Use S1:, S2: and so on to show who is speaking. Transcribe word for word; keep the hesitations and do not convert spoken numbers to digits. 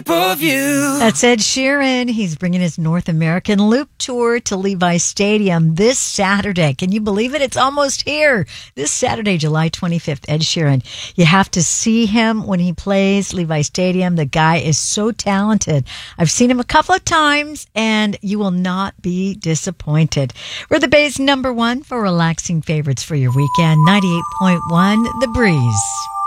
S1: Of you.
S2: That's Ed Sheeran. He's bringing his North American Loop Tour to Levi Stadium this Saturday. Can you believe it? It's almost here. This Saturday, July twenty-fifth, Ed Sheeran. You have to see him when he plays Levi Stadium. The guy is so talented. I've seen him a couple of times, and you will not be disappointed. We're the Bay's number one for relaxing favorites for your weekend. ninety-eight point one The Breeze.